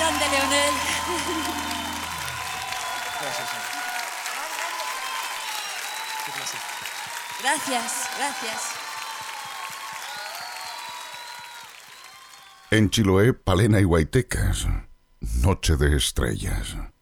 grande, Leonel. Gracias. Qué placer. Gracias. En Chiloé, Palena y Guaitecas, Noche de Estrellas.